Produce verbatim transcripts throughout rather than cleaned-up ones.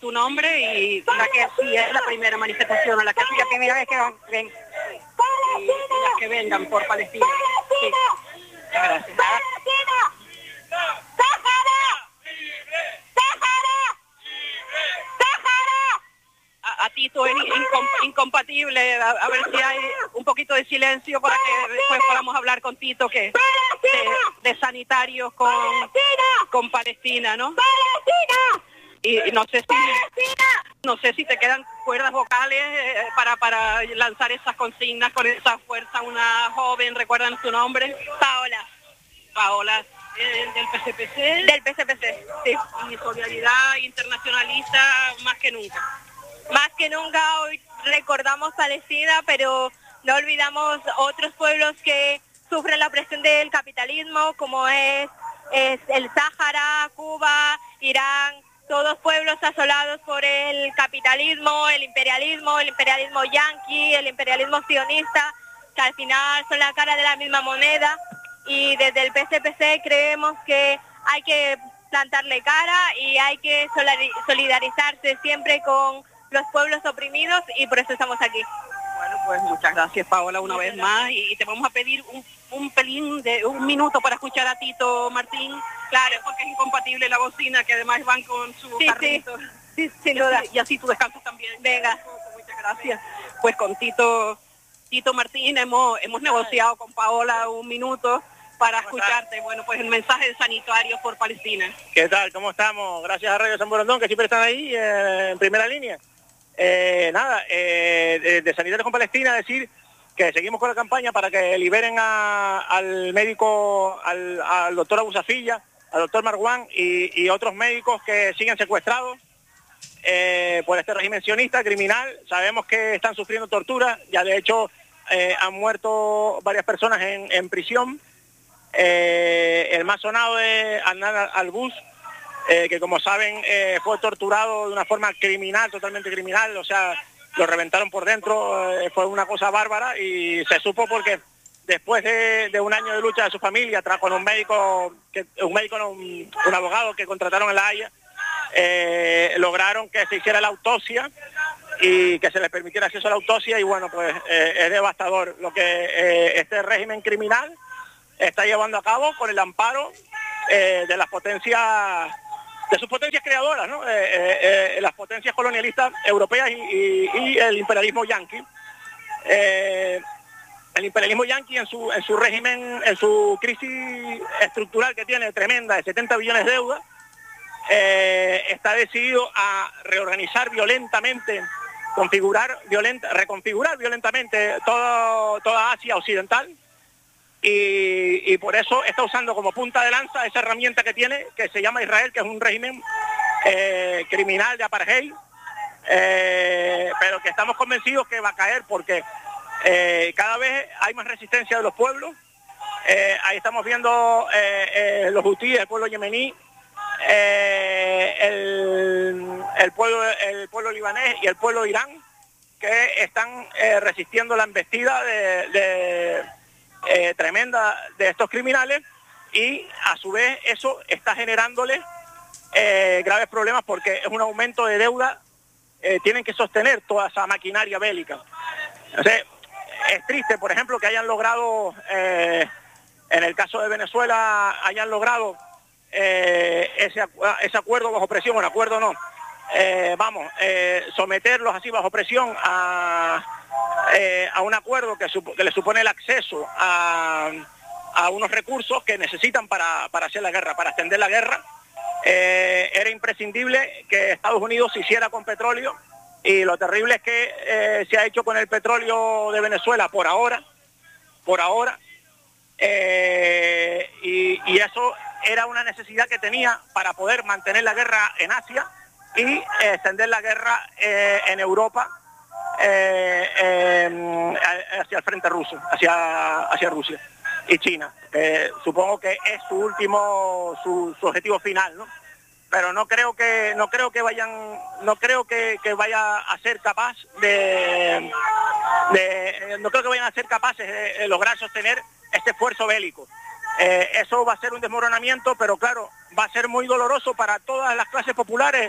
tu nombre y la que sí es la primera manifestación, a la que sí la primera vez que van, ven, y, y las que vengan por Palestina. Sí. Muchas gracias. A, a Tito es incom, incompatible, a, a ver si hay un poquito de silencio para que después podamos hablar con Tito, que de, de sanitarios con, con Palestina, ¿no? Y, y no sé si no sé si te quedan cuerdas vocales eh, para para lanzar esas consignas con esa fuerza. Una joven, ¿recuerdan su nombre? Paola. Paola, eh, del P C P C. Del P C P C, sí. Y solidaridad internacionalista más que nunca. Más que nunca hoy recordamos Palestina, pero no olvidamos otros pueblos que sufren la presión del capitalismo, como es, es el Sáhara, Cuba, Irán, todos pueblos asolados por el capitalismo, el imperialismo, el imperialismo yanqui, el imperialismo sionista, que al final son la cara de la misma moneda, y desde el P C P C creemos que hay que plantarle cara y hay que solidarizarse siempre con los pueblos oprimidos, y por eso estamos aquí. Bueno, pues muchas gracias, Paola, una vez más, y te vamos a pedir un, un pelín de un minuto para escuchar a Tito Martín, claro, porque es incompatible la bocina, que además van con su sí, carrito. Sí, sí, sin duda. Y así tú descansas también. Venga. Muchas gracias. Pues con Tito, Tito Martín hemos, hemos negociado con Paola un minuto para escucharte. Bueno, pues el mensaje de Sanitarios por Palestina. ¿Qué tal? ¿Cómo estamos? Gracias a Radio San Borondón, que siempre están ahí eh, en primera línea. Eh, nada, eh, de, de Sanitarios con Palestina, decir que seguimos con la campaña para que liberen a, al médico, al, al doctor Abu Safilla, al doctor Marwan y, y otros médicos que siguen secuestrados eh, por este régimen sionista criminal. Sabemos que están sufriendo tortura, ya de hecho eh, han muerto varias personas en, en prisión. Eh, el más sonado es Adnan Al-Bus, eh, que como saben eh, fue torturado de una forma criminal, totalmente criminal, o sea, lo reventaron por dentro, eh, fue una cosa bárbara, y se supo porque después de, de un año de lucha de su familia, tras con un médico, que, un médico, no, un, un abogado que contrataron en La Haya, eh, lograron que se hiciera la autopsia y que se les permitiera acceso a la autopsia, y bueno, pues eh, es devastador lo que eh, este régimen criminal está llevando a cabo con el amparo eh, de las potencias, de sus potencias creadoras, ¿no? Eh, eh, eh, las potencias colonialistas europeas y, y, y el imperialismo yanqui. Eh, el imperialismo yanqui en su, en su régimen, en su crisis estructural que tiene tremenda de setenta billones de deuda, eh, está decidido a reorganizar violentamente, configurar violenta, reconfigurar violentamente todo, toda Asia occidental. Y, y por eso está usando como punta de lanza esa herramienta que tiene, que se llama Israel, que es un régimen eh, criminal de apartheid, eh, pero que estamos convencidos que va a caer porque eh, cada vez hay más resistencia de los pueblos. Eh, ahí estamos viendo eh, eh, los hutíes, el pueblo yemení, eh, el, el, pueblo, el pueblo libanés y el pueblo de Irán, que están eh, resistiendo la embestida de... de Eh, tremenda de estos criminales, y a su vez eso está generándole eh, graves problemas porque es un aumento de deuda, eh, tienen que sostener toda esa maquinaria bélica. Entonces, es triste, por ejemplo, que hayan logrado, eh, en el caso de Venezuela, hayan logrado eh, ese, ese acuerdo bajo presión, un acuerdo no, eh, vamos, eh, someterlos así bajo presión a... Eh, a un acuerdo que, que le supone el acceso a, a unos recursos que necesitan para, para hacer la guerra, para extender la guerra. Eh, era imprescindible que Estados Unidos se hiciera con petróleo, y lo terrible es que eh, se ha hecho con el petróleo de Venezuela por ahora, por ahora, eh, y, y eso era una necesidad que tenía para poder mantener la guerra en Asia y eh, extender la guerra eh, en Europa, Eh, eh, hacia el frente ruso, hacia, hacia Rusia y China. Eh, supongo que es su último, su, su objetivo final, ¿no? Pero no creo que, no creo que vayan, no creo que, que vaya a ser capaz de, de, no creo que vayan a ser capaces de, de lograr sostener este esfuerzo bélico. Eh, eso va a ser un desmoronamiento, pero claro, va a ser muy doloroso para todas las clases populares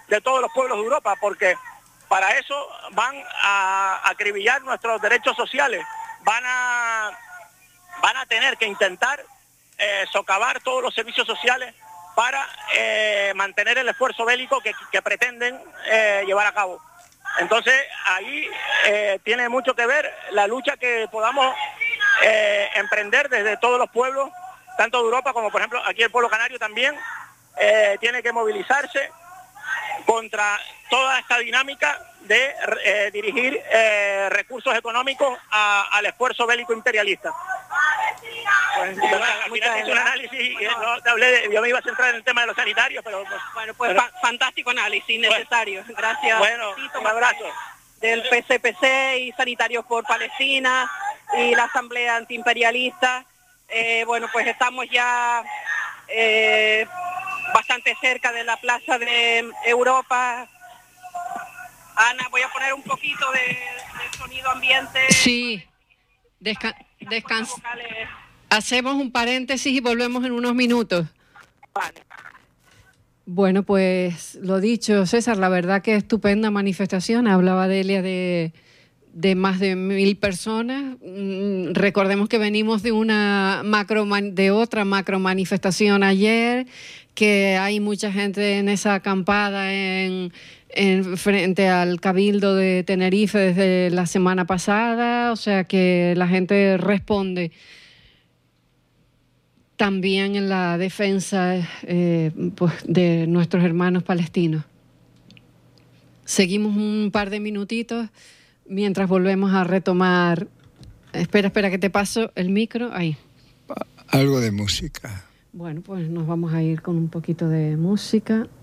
de todos los pueblos de Europa, porque para eso van a acribillar nuestros derechos sociales, van a, van a tener que intentar eh, socavar todos los servicios sociales para eh, mantener el esfuerzo bélico que, que pretenden eh, llevar a cabo. Entonces ahí eh, tiene mucho que ver la lucha que podamos eh, emprender desde todos los pueblos, tanto de Europa como por ejemplo aquí el pueblo canario también eh, tiene que movilizarse contra toda esta dinámica de eh, dirigir eh, recursos económicos a, al esfuerzo bélico imperialista. Pues, bueno, al final hice un análisis y no te hablé de, yo me iba a centrar en el tema de los sanitarios, pero pues, bueno, pues pero, fa fantástico análisis, necesario. Bueno, gracias. Bueno, Tito, un abrazo. Del P C P C y Sanitarios por Palestina y la Asamblea Antiimperialista. Eh, bueno, pues estamos ya eh, bastante cerca de la Plaza de Europa. Ana, voy a poner un poquito de, de sonido ambiente. Sí, Desca descansa. Hacemos un paréntesis y volvemos en unos minutos. Vale. Bueno, pues lo dicho, César, la verdad que estupenda manifestación. Hablaba Delia de, de más de mil personas. Mm, recordemos que venimos de una macro de otra macro manifestación ayer, que hay mucha gente en esa acampada en, en frente al Cabildo de Tenerife desde la semana pasada, o sea que la gente responde también en la defensa eh, pues, de nuestros hermanos palestinos. Seguimos un par de minutitos mientras volvemos a retomar. Espera, espera, que te paso el micro. Ahí. Algo de música. Bueno, pues nos vamos a ir con un poquito de música.